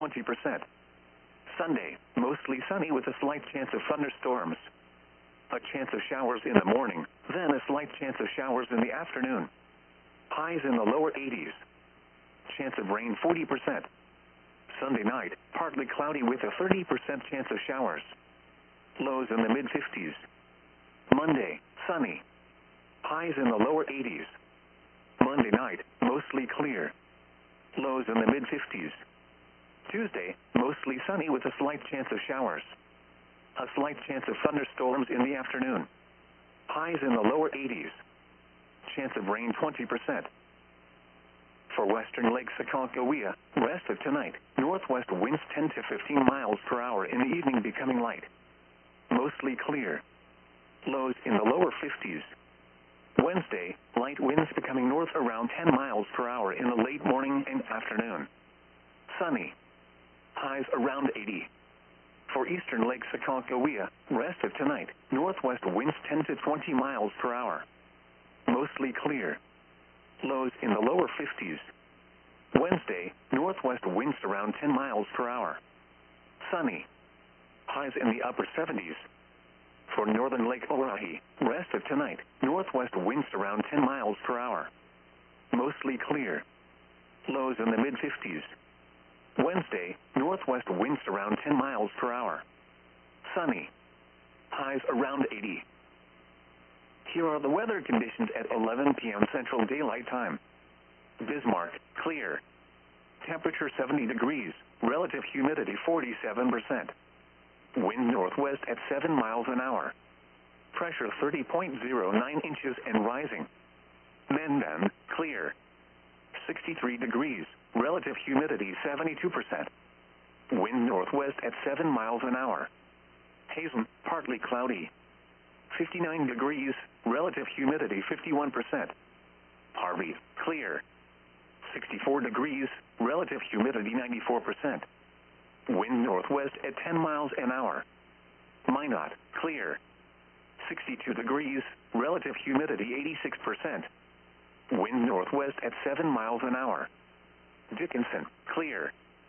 20%. Sunday, mostly sunny with a slight chance of thunderstorms. A chance of showers in the morning, then a slight chance of showers in the afternoon. Highs in the lower 80s. Chance of rain 40%. Sunday night, partly cloudy with a 30% chance of showers. Lows in the mid-50s. Monday, sunny. Highs in the lower 80s. Monday night, mostly clear. Lows in the mid-50s. Tuesday, mostly sunny with a slight chance of showers. A slight chance of thunderstorms in the afternoon. Highs in the lower 80s. Chance of rain 20%. For western Lake Sakonkohea, rest of tonight, northwest winds 10 to 15 miles per hour in the evening becoming light. Mostly clear. Lows in the lower 50s. Wednesday, light winds becoming north around 10 miles per hour in the late morning and afternoon. Sunny. Highs around 80. For eastern Lake Sakonkohea, rest of tonight, northwest winds 10 to 20 miles per hour. Mostly clear. Lows in the lower 50s. Wednesday, northwest winds around 10 miles per hour. Sunny. Highs in the upper 70s. For northern Lake Oahe, rest of tonight, northwest winds around 10 miles per hour. Mostly clear. Lows in the mid-50s. Wednesday, northwest winds around 10 miles per hour. Sunny. Highs around 80. Here are the weather conditions at 11 p.m. Central Daylight Time. Bismarck, clear. Temperature 70 degrees, relative humidity 47%. Wind northwest at 7 miles an hour. Pressure 30.09 inches and rising. Mendan, clear. 63 degrees, relative humidity 72%. Wind northwest at 7 miles an hour. Hazen, partly cloudy. 59 degrees, relative humidity 51%. Harvey, clear. 64 degrees, relative humidity 94%. Wind northwest at 10 miles an hour. Minot, clear. 62 degrees, relative humidity 86%. Wind northwest at 7 miles an hour. Dickinson, clear.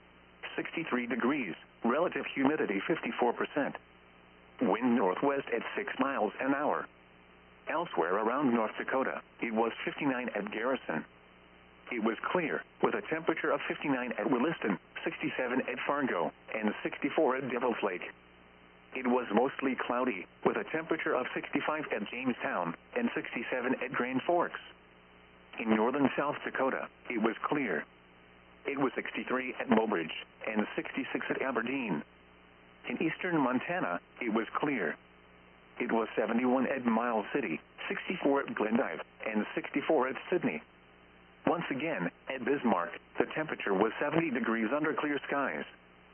63 degrees, relative humidity 54%. Wind northwest at 6 miles an hour. Elsewhere around North Dakota, it was 59 at Garrison. It was clear, with a temperature of 59 at Williston, 67 at Fargo, and 64 at Devil's Lake. It was mostly cloudy, with a temperature of 65 at Jamestown and 67 at Grand Forks. In northern South Dakota, it was clear. It was 63 at Mobridge and 66 at Aberdeen. In eastern Montana, it was clear. It was 71 at Miles City, 64 at Glendive, and 64 at Sydney. Once again, at Bismarck, the temperature was 70 degrees under clear skies.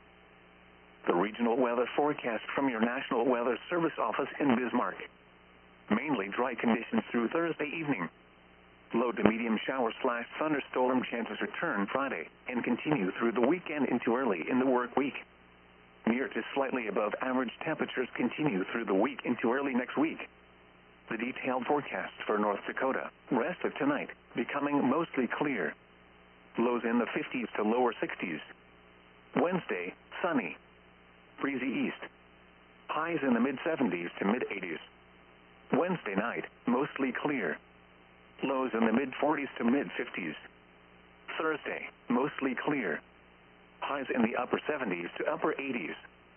The regional weather forecast from your National Weather Service office in Bismarck. Mainly dry conditions through Thursday evening. Low to medium shower/thunderstorm chances return Friday and continue through the weekend into early in the work week. Near to slightly above average temperatures continue through the week into early next week. The detailed forecast for North Dakota, rest of tonight, becoming mostly clear. Lows in the 50s to lower 60s. Wednesday, sunny. Breezy east. Highs in the mid-70s to mid-80s. Wednesday night, mostly clear. Lows in the mid-40s to mid-50s. Thursday, mostly clear. Highs in the upper 70s to upper 80s.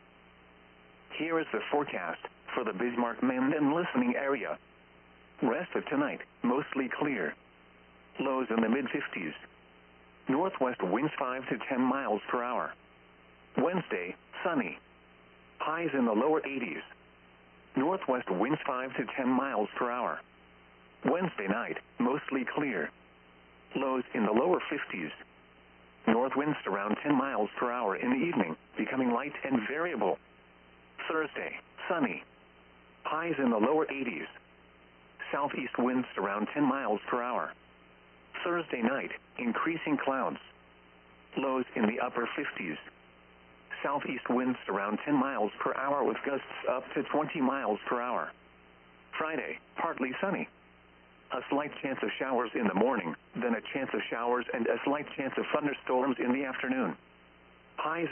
Here is the forecast for the Bismarck-Menden listening area. Rest of tonight, mostly clear. Lows in the mid-50s. Northwest winds 5 to 10 miles per hour. Wednesday, sunny. Highs in the lower 80s. Northwest winds 5 to 10 miles per hour. Wednesday night, mostly clear. Lows in the lower 50s. North winds around 10 miles per hour in the evening, becoming light and variable. Thursday, sunny. Highs in the lower 80s. Southeast winds around 10 miles per hour. Thursday night, increasing clouds. Lows in the upper 50s. Southeast winds around 10 miles per hour with gusts up to 20 miles per hour. Friday, partly sunny. A slight chance of showers in the morning, then a chance of showers and a slight chance of thunderstorms in the afternoon. Highs